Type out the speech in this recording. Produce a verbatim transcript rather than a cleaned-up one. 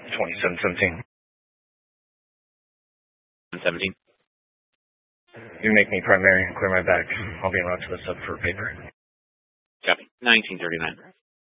twenty-seven seventeen. seventeen. You make me primary and clear my back. I'll be en route to the sub for paper. Copy. nineteen thirty-nine.